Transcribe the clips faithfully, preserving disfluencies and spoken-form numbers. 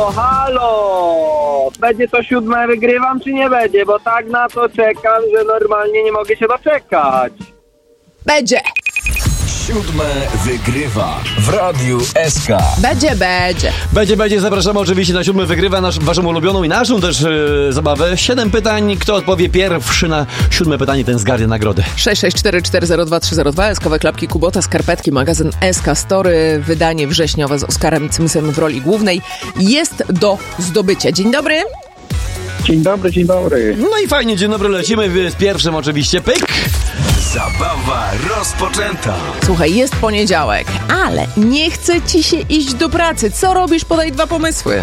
halo, halo! Będzie to siódme wygrywam, czy nie będzie? Bo tak na to czekam, że normalnie nie mogę się doczekać. Będzie! Siódme wygrywa w Radiu S K. Będzie, będzie. Będzie, będzie. Zapraszamy oczywiście na siódmy wygrywa, nasz, waszą ulubioną i naszą też yy, zabawę. Siedem pytań. Kto odpowie pierwszy na siódme pytanie, ten zgarnie nagrodę. sześć sześć cztery cztery zero dwa trzy zero dwa, eskowe klapki Kubota, skarpetki, magazyn S K Story, wydanie wrześniowe z Oskarem Cymsem w roli głównej jest do zdobycia. Dzień dobry. Dzień dobry, dzień dobry. No i fajnie, dzień dobry, lecimy z pierwszym oczywiście. Pyk! Zabawa rozpoczęta. Słuchaj, jest poniedziałek, ale nie chce ci się iść do pracy. Co robisz? Podaj dwa pomysły.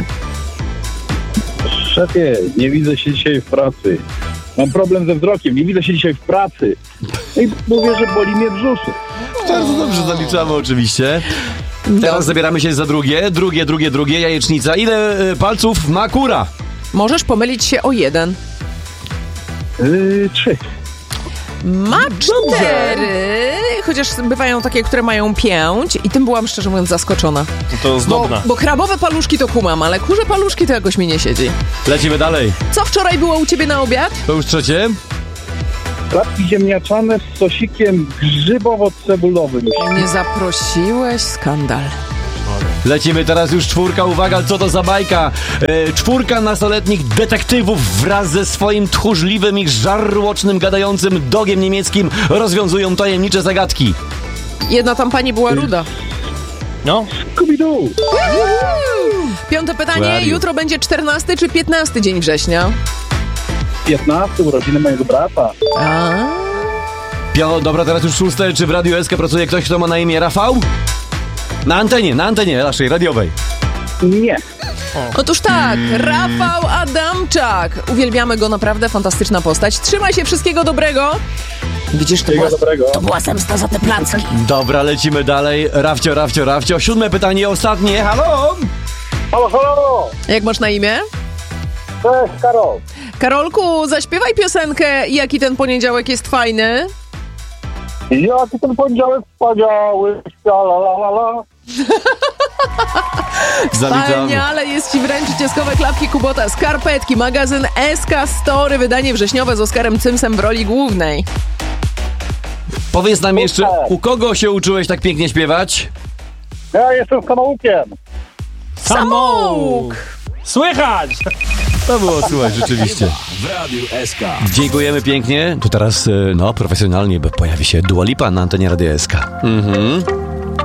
Szefie, nie widzę się dzisiaj w pracy. Mam problem ze wzrokiem, nie widzę się dzisiaj w pracy. I mówię, że boli mnie brzuszek. Bardzo dobrze zaliczamy oczywiście. Teraz zabieramy się za drugie, drugie, drugie, drugie, jajecznica. Ile y, palców ma kura? Możesz pomylić się o jeden. Yy, trzy. Ma cztery, chociaż bywają takie, które mają pięć i tym byłam szczerze mówiąc zaskoczona. To zdobna. Bo, bo krabowe paluszki to kumam, ale kurze paluszki to jakoś mi nie siedzi. Lecimy dalej. Co wczoraj było u ciebie na obiad? To już trzecie. Klapki ziemniaczane z sosikiem grzybowo-cebulowym. Nie zaprosiłeś, skandal. Lecimy teraz już czwórka, uwaga, co to za bajka? E, czwórka nastoletnich detektywów wraz ze swoim tchórzliwym i żarłocznym, gadającym dogiem niemieckim rozwiązują tajemnicze zagadki. Jedna tam pani była ruda. No. Scooby-Doo! Piąte pytanie, Where jutro będzie czternasty czy piętnasty dzień września? piętnasty urodziny mojego brata. A. Pio, dobra, teraz już szóste. Czy w Radiu S K pracuje ktoś, kto ma na imię Rafał? Na antenie, na antenie naszej radiowej. Nie. Otóż tak, Rafał Adamczak. Uwielbiamy go, naprawdę fantastyczna postać. Trzymaj się, wszystkiego dobrego. Widzisz, to była, dobrego. to była zemsta za te placki. Dobra, lecimy dalej. Rafcio, Rafcio, Rafcio. Siódme pytanie, ostatnie. Halo? Halo, halo! Jak masz na imię? Cześć, Karol. Karolku, zaśpiewaj piosenkę Jaki ten poniedziałek jest fajny. Jaki ten poniedziałek wspaniały, la la la la. Zaliczamy. Wspaniale jest ci wręczyć eskowe klapki Kubota, skarpetki, magazyn S K Story, wydanie wrześniowe z Oskarem Cymsem w roli głównej. Powiedz nam jeszcze, u kogo się uczyłeś tak pięknie śpiewać? Ja jestem samoukiem. Samouk! Słychać! To było słuchać rzeczywiście. W Radiu S K. Dziękujemy pięknie. To teraz, no, profesjonalnie, bo pojawi się Dua Lipa na antenie Radia S K. Mhm.